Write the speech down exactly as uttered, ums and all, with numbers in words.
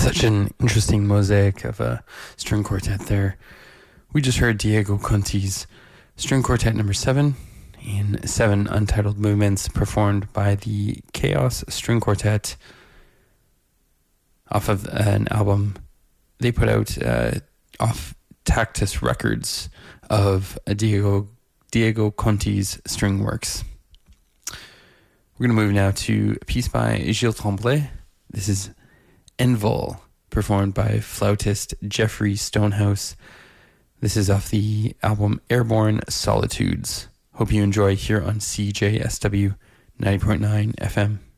Such an interesting mosaic of a string quartet there. We just heard Diego Conti's String Quartet number seven in seven untitled movements performed by the Chaos String Quartet off of an album they put out uh, off Tactus Records of Diego Diego Conti's string works. We're going to move now to a piece by Gilles Tremblay. This is Envol, performed by flautist Jeffrey Stonehouse. This is off the album Airborne Solitudes. Hope you enjoy here on C J S W ninety point nine F M.